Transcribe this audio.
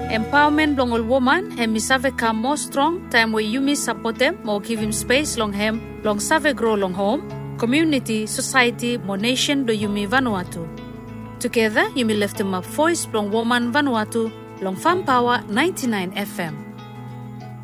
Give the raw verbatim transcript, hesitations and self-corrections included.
Empowerment long all woman hem mi save come more strong time where you mi support them more give him space long hem long save grow long home community society more nation do you mi Vanuatu. Together you mi lift him up voice long woman Vanuatu long Farm Power ninety-nine F M.